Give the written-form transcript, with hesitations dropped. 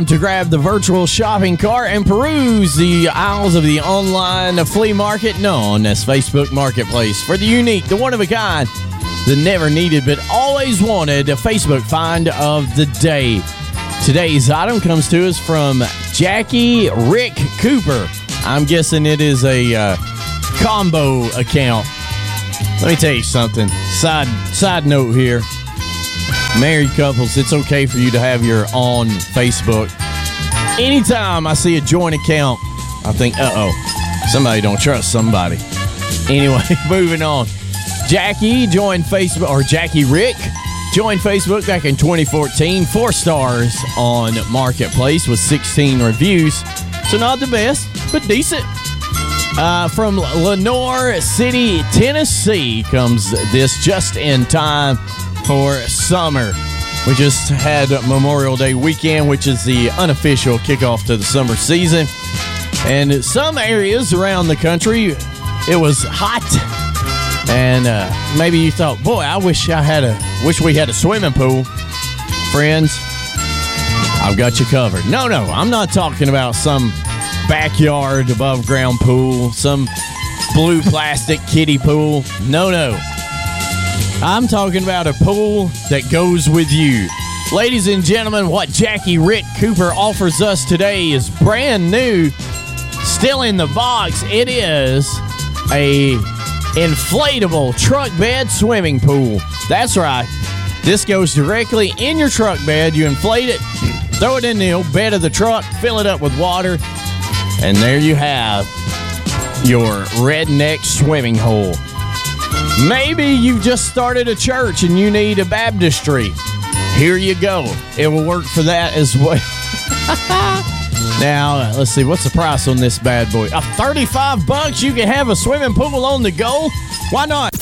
to grab the virtual shopping cart and peruse the aisles of the online flea market known as Facebook Marketplace for the unique, the one-of-a-kind, the never needed but always wanted Facebook find of the day. Today's item comes to us from Jackie Rick Cooper. I'm guessing it is a combo account. Let me tell you something. Side note here. Married couples, it's okay for you to have your own Facebook. Anytime I see a joint account, I think, somebody don't trust somebody. Anyway, moving on. Jackie joined Facebook, or Jackie Rick joined Facebook back in 2014. 4 stars on Marketplace with 16 reviews. So not the best, but decent. From Lenore City, Tennessee comes this just in time for summer. We just had Memorial Day weekend, which is the unofficial kickoff to the summer season. And in some areas around the country, it was hot. And maybe you thought, boy, I wish we had a swimming pool. Friends, I've got you covered. No, I'm not talking about some backyard above ground pool, some blue plastic kiddie pool. No. I'm talking about a pool that goes with you. Ladies and gentlemen, what Jackie Rick Cooper offers us today is brand new, still in the box. It is a inflatable truck bed swimming pool. That's right. This goes directly in your truck bed. You inflate it, throw it in the bed of the truck, fill it up with water, and there you have your redneck swimming hole. Maybe you've just started a church and you need a baptistry. Here you go. It will work for that as well. Now, let's see. What's the price on this bad boy? $35. You can have a swimming pool on the go. Why not?